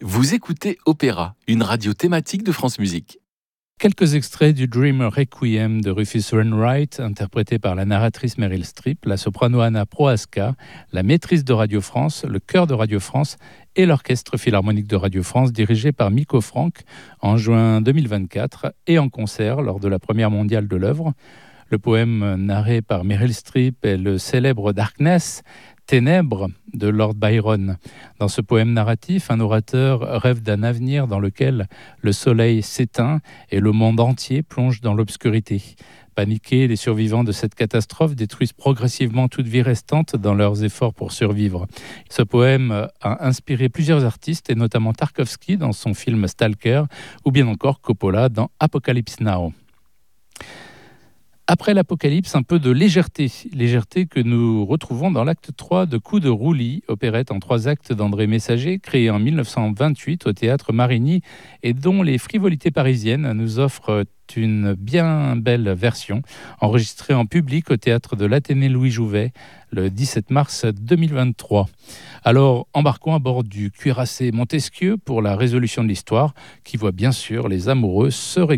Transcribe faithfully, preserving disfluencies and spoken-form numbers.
Vous écoutez Opéra, une radio thématique de France Musique. Quelques extraits du Dreamer Requiem de Rufus Wainwright, interprété par la narratrice Meryl Streep, la soprano Anna Prohaska, la maîtrise de Radio France, le chœur de Radio France et l'orchestre philharmonique de Radio France dirigé par Miko Franck en juin deux mille vingt-quatre et en concert lors de la première mondiale de l'œuvre. Le poème narré par Meryl Streep est le célèbre Darkness, Ténèbres de Lord Byron. Dans ce poème narratif, un orateur rêve d'un avenir dans lequel le soleil s'éteint et le monde entier plonge dans l'obscurité. Paniqués, les survivants de cette catastrophe détruisent progressivement toute vie restante dans leurs efforts pour survivre. Ce poème a inspiré plusieurs artistes, et notamment Tarkovsky dans son film Stalker, ou bien encore Coppola dans Apocalypse Now. Après l'Apocalypse, un peu de légèreté. Légèreté que nous retrouvons dans l'acte trois de Coup de Roulis, opérette en trois actes d'André Messager, créé en mille neuf cent vingt-huit au théâtre Marigny et dont les frivolités parisiennes nous offrent une bien belle version, enregistrée en public au théâtre de l'Athénée Louis Jouvet le dix-sept mars deux mille vingt-trois. Alors, embarquons à bord du cuirassé Montesquieu pour la résolution de l'histoire, qui voit bien sûr les amoureux se réconcilier.